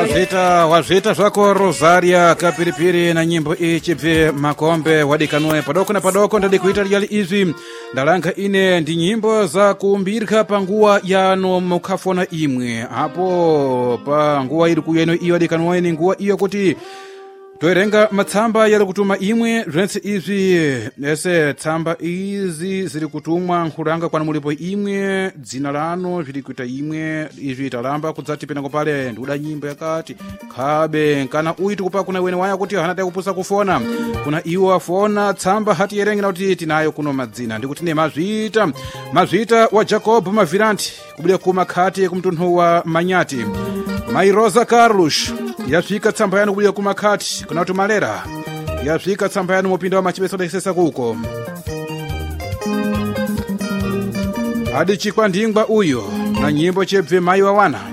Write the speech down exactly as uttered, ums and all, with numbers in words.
wazita wazita zvako Rosaria kapiripiri na nyimbo ichibve makombe wadikanwe padoko na padoko ndadi kuita lyali izvi ndalanga ine ndi nyimbo za kumbirika panguwa yano mukhafona imwe apo pa nguwa iri kuyeno iyo wadikanwe ni nguwa iyo kuti toerenga matsamba yali kutuma imwe zvense izvi ese tsamba izi ziri kutumwa nkhulanga kwana mulipo imwe dzina lano zviri kuita imwe izvi talamba kudzati penako pale ndikuda nyimbo yakati khabe kana uyi tikupa kuna wene waya kuti hana kupusa kufona kuna iwo afona tsamba hati yerengena kuti tinayo kuno madzina ndikuti ne mazvita mazvita wa Jacob Maviranti kubule kumakhati kumtunhu wa Manyati Mai Rosa Carlos yasvika tsamba yanu kubuya kumakhati kuna kuti malera yasvika tsamba yanu mupinda wa machibeso dakisesa kuko adi chikwa ndingwa uyo na nyimbo chebve mai wa wana